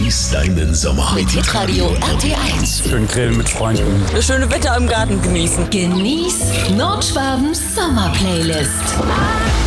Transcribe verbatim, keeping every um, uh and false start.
Genieß deinen Sommer. Mit Hitradio R T eins. Schön grillen mit Freunden. Das schöne Wetter im Garten genießen. Genieß Nordschwabens Sommerplaylist.